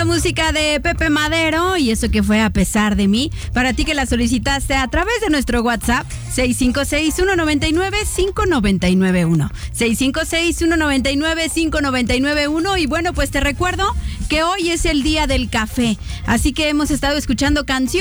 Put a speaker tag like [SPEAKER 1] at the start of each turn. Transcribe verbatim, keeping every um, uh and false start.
[SPEAKER 1] música de Pepe Madero y eso que fue A Pesar de Mí. Para ti que la solicitaste a través de nuestro WhatsApp seis cinco seis, uno nueve nueve, cinco nueve nueve uno. seis cinco seis, uno nueve nueve, cinco nueve nueve uno. Y bueno, pues te recuerdo que hoy es el día del café. Así que hemos estado escuchando canciones